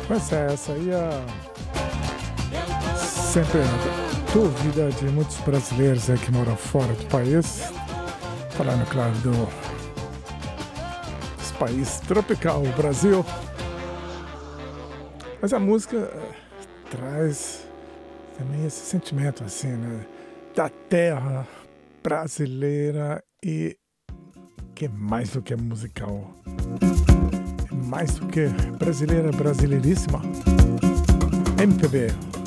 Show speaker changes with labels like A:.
A: Essa aí é sempre a dúvida de muitos brasileiros que moram fora do país. Falando, claro, do país tropical, o Brasil. Mas a música traz também esse sentimento, assim, né? Da terra brasileira e que é mais do que musical. É mais do que brasileira, brasileiríssima. MPB.